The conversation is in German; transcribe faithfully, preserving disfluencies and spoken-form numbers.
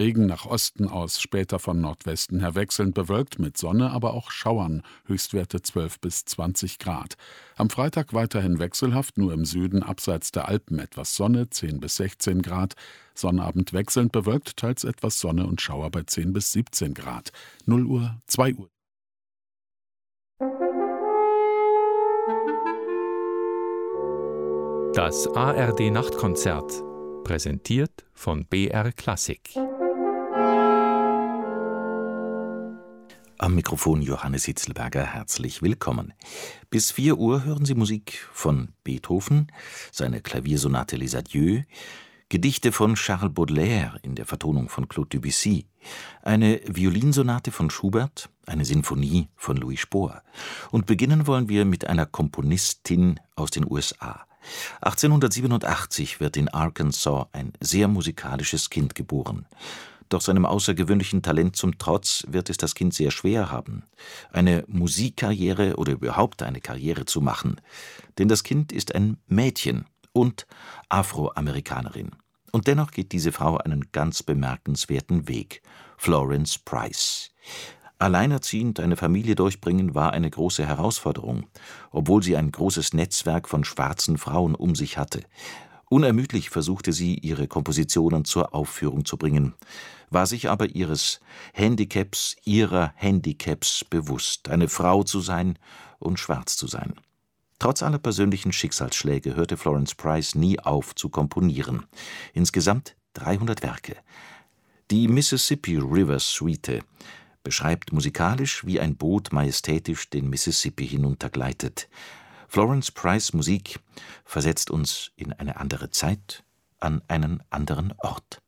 Regen nach Osten aus, später von Nordwesten her wechselnd bewölkt mit Sonne, aber auch Schauern, Höchstwerte zwölf bis zwanzig Grad. Am Freitag weiterhin wechselhaft, nur im Süden abseits der Alpen etwas Sonne, zehn bis sechzehn Grad. Sonnabend wechselnd bewölkt, teils etwas Sonne und Schauer bei zehn bis siebzehn Grad. null Uhr, zwei Uhr. Das A R D-Nachtkonzert, präsentiert von B R Klassik. Am Mikrofon Johannes Hitzelberger, herzlich willkommen. Bis vier Uhr hören Sie Musik von Beethoven, seine Klaviersonate Les Adieux, Gedichte von Charles Baudelaire in der Vertonung von Claude Debussy, eine Violinsonate von Schubert, eine Sinfonie von Louis Spohr. Und beginnen wollen wir mit einer Komponistin aus den U S A. achtzehnhundertsiebenundachtzig wird in Arkansas ein sehr musikalisches Kind geboren. Doch seinem außergewöhnlichen Talent zum Trotz wird es das Kind sehr schwer haben, eine Musikkarriere oder überhaupt eine Karriere zu machen. Denn das Kind ist ein Mädchen und Afroamerikanerin. Und dennoch geht diese Frau einen ganz bemerkenswerten Weg: Florence Price. Alleinerziehend eine Familie durchbringen war eine große Herausforderung, obwohl sie ein großes Netzwerk von schwarzen Frauen um sich hatte. Unermüdlich versuchte sie, ihre Kompositionen zur Aufführung zu bringen, war sich aber ihres Handicaps, ihrer Handicaps bewusst, eine Frau zu sein und schwarz zu sein. Trotz aller persönlichen Schicksalsschläge hörte Florence Price nie auf zu komponieren. Insgesamt dreihundert Werke. Die Mississippi River Suite beschreibt musikalisch, wie ein Boot majestätisch den Mississippi hinuntergleitet. Florence Price' Musik versetzt uns in eine andere Zeit, an einen anderen Ort.